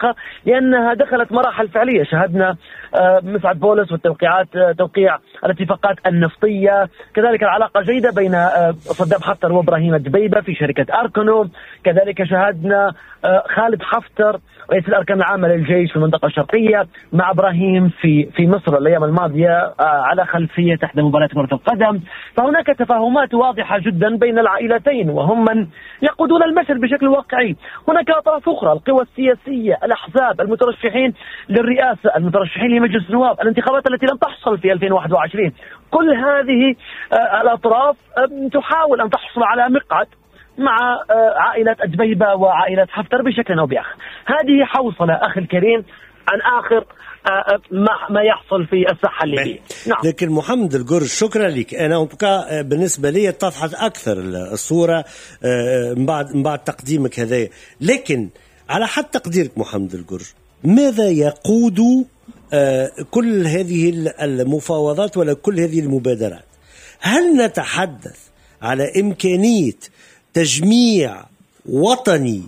بدقة لأنها دخلت مراحل فعلية. شاهدنا مسعد بولس والتوقيعات، توقيع الاتفاقات النفطية، كذلك العلاقة جيدة بين صدام حفتر وإبراهيم الدبيبة في شركة أركونوم، كذلك شاهدنا خالد حفتر رئيس الأركان العامة للجيش في المنطقة الشرقية مع إبراهيم في مصر الأيام الماضية على خلفية إحدى مباريات كرة القدم. فهناك تفاهمات واضحة جدا بين العائلتين وهم من يقودون المشهد بشكل واقعي. هناك أطراف أخرى، القوى السياسية، الأحزاب، المترشحين للرئاسة، المترشحين لمجلس النواب، الانتخابات التي لم تحصل في 2021. كل هذه الأطراف تحاول أن تحصل على مقعد مع عائلة الدبيبة وعائلة حفتر بشكل أو بآخر. هذه حوصلة أخي الكريم عن آخر ما يحصل في الساحة الليبية. نعم. لكن محمد القرج شكرا لك. أنا بالنسبة لي اتضحت أكثر الصورة من بعد تقديمك هذا، لكن على حد تقديرك محمد القرج ماذا يقود كل هذه المفاوضات ولا كل هذه المبادرات؟ هل نتحدث على إمكانية تجميع وطني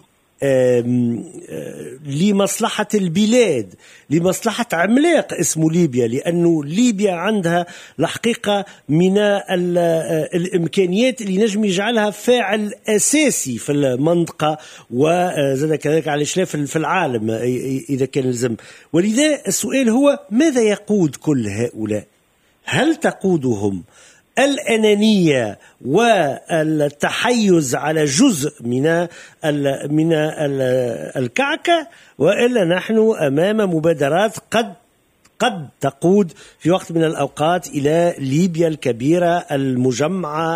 لمصلحة البلاد، لمصلحة عملاق اسمه ليبيا، لأنه ليبيا عندها الحقيقة من الإمكانيات اللي نجم يجعلها فاعل أساسي في المنطقة وزاد كذلك على الإشلاف في العالم إذا كان لزم. ولذا السؤال هو ماذا يقود كل هؤلاء؟ هل تقودهم الأنانية والتحيز على جزء من الكعكة، وإلا نحن أمام مبادرات قد تقود في وقت من الأوقات إلى ليبيا الكبيرة المجمعة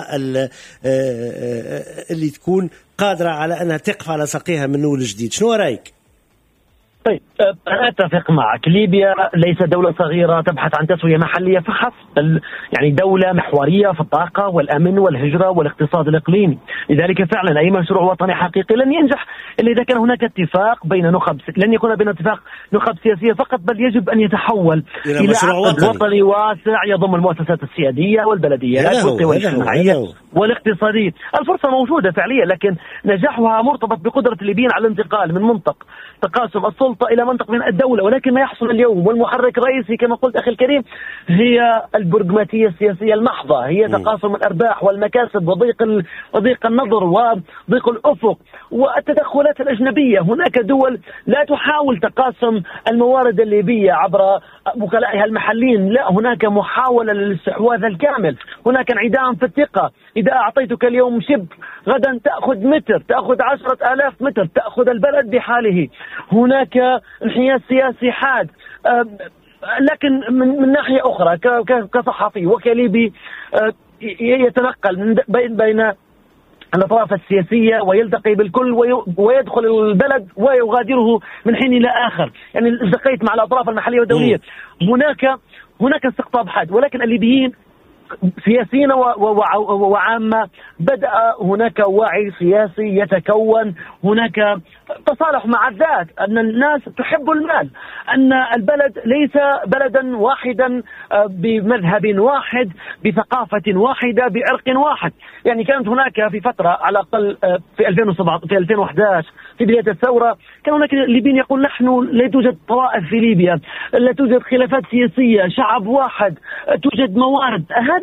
اللي تكون قادرة على أنها تقف على ساقيها من نول جديد؟ شنو رأيك؟ طيب أنا أتفق معك. ليبيا ليست دولة صغيرة تبحث عن تسوية محلية فحسب، يعني دولة محورية في الطاقة والأمن والهجرة والاقتصاد الإقليمي. لذلك فعلا أي مشروع وطني حقيقي لن ينجح إلا إذا كان هناك اتفاق بين نخب، لن يكون بين اتفاق نخب سياسية فقط، بل يجب أن يتحول إلى عقد وطني واسع يضم المؤسسات السيادية والبلديات والقوى الاجتماعية والاقتصادية. الفرصة موجودة فعليا، لكن نجاحها مرتبط بقدرة الليبيين على الانتقال من منطق تقاسم السلطة إلى منطق من الدولة. ولكن ما يحصل اليوم والمحرك الرئيسي كما قلت أخي الكريم هي البرغماتية السياسية المحضة، هي تقاسم الأرباح والمكاسب وضيق النظر وضيق الأفق والتدخلات الأجنبية. هناك دول لا تحاول تقاسم الموارد الليبية عبر وكلائها المحليين، لا، هناك محاولة للاستحواذ الكامل، هناك انعدام في الثقة. إذا أعطيتك اليوم شبر غدا تأخذ متر، تأخذ 10,000 متر، تأخذ البلد بحاله. هناك انحياز سياسي حاد. لكن من ناحية أخرى كصحفي وكليبي يتنقل بين الأطراف السياسية ويلتقي بالكل ويدخل البلد ويغادره من حين إلى آخر. يعني التقيت مع الأطراف المحلية والدولية، هناك استقطاب حاد. ولكن الليبيين سياسيين وعامة بدأ هناك وعي سياسي يتكون، هناك تصالح مع الذات، أن الناس تحب المال، أن البلد ليس بلدا واحدا بمذهب واحد بثقافة واحدة بعرق واحد. يعني كانت هناك في فترة على الأقل في 2011 في بداية الثورة كان هناك الليبيين يقول نحن لا توجد طوائف في ليبيا، لا توجد خلافات سياسية، شعب واحد، توجد موارد.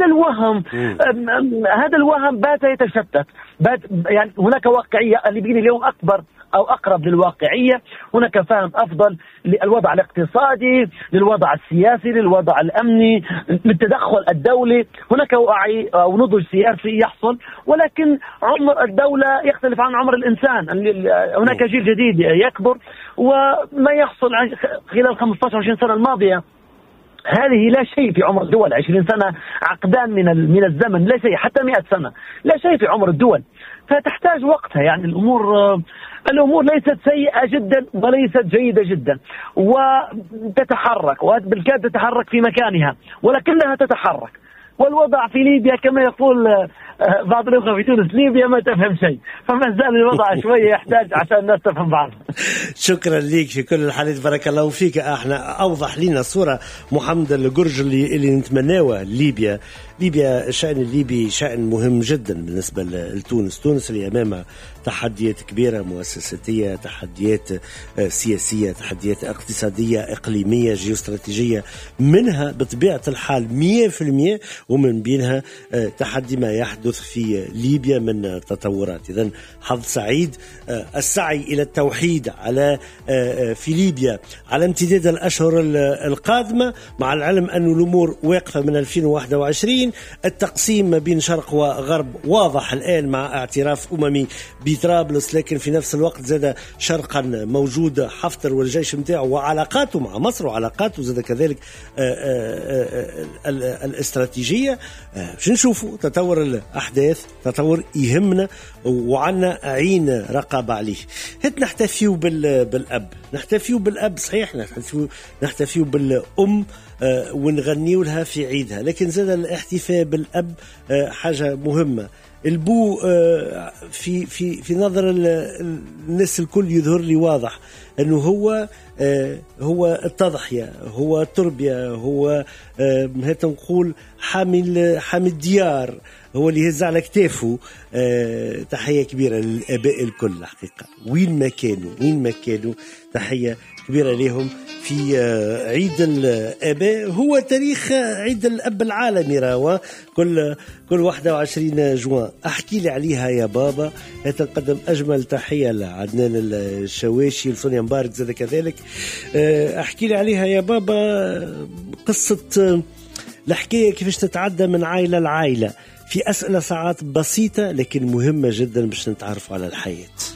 هذا الوهم بات يتشتت. يعني هناك واقعية. الليبيين اليوم أكبر أو أقرب للواقعية، هناك فهم أفضل للوضع الاقتصادي، للوضع السياسي، للوضع الأمني، للتدخل الدولي. هناك وعي أو نضج سياسي يحصل، ولكن عمر الدولة يختلف عن عمر الإنسان. هناك جيل جديد يكبر، وما يحصل خلال 15-20 سنة الماضية هذه لا شيء في عمر الدول. 20 سنة عقدان من الزمن، لا شيء. حتى 100 سنة لا شيء في عمر الدول، فتحتاج وقتها. يعني الأمور ليست سيئة جدا وليست جيدة جدا، وتتحرك وبالكاد تتحرك في مكانها، ولكنها تتحرك. والوضع في ليبيا كما يقول بعض الأخوة في تونس، ليبيا ما تفهم شيء، فما زال الوضع شوية يحتاج عشان الناس تفهم بعض. شكرا لك في كل الحالات، بارك الله فيك. احنا أوضح لنا الصورة محمد القرج اللي نتمناوها ليبيا ليبيا الشأن الليبي شأن مهم جدا بالنسبة لتونس. تونس اللي أمامها تحديات كبيرة مؤسساتية، تحديات سياسية، تحديات اقتصادية، إقليمية، جيوستراتيجية، منها بطبيعة الحال 100% ومن بينها تحدي ما يحدث في ليبيا من تطورات. إذن حظ سعيد. السعي إلى التوحيد على في ليبيا على امتداد الأشهر القادمة، مع العلم أن الأمور واقفة من 2021. التقسيم ما بين شرق وغرب واضح الآن مع اعتراف أممي بطرابلس، لكن في نفس الوقت زاد شرقا موجود حفتر والجيش متاعه وعلاقاته مع مصر وعلاقاته زاد كذلك الاستراتيجية. باش نشوفوا تطور الأحداث، تطور يهمنا وعنا عين رقابة عليه. هت نحتفيو بالأب، نحتفيو بالأب صحيح، نحتفيو بالأم ونغنيو لها في عيدها، لكن زاد الاحتفاء بالأب حاجة مهمة. البو في نظر الناس الكل يظهر لي واضح أنه هو التضحية، هو التربية، هو هات نقول حامل الديار، هو اللي يهز على كتافه. تحية كبيرة للآباء الكل حقيقة، وين ما كانوا تحية كبيرة لهم في عيد الآباء. هو تاريخ عيد الأب العالمي راهو كل 21 جوان. أحكي لي عليها يا بابا. تقدم أجمل تحية لعدنان الشواشي لسونيا مبارك زاد كذلك. أحكي لي عليها يا بابا. قصة الحكاية كيفاش تتعدى من عائلة لعائلة في أسئلة ساعات بسيطة لكن مهمة جدا باش نتعرفوا على الحياة.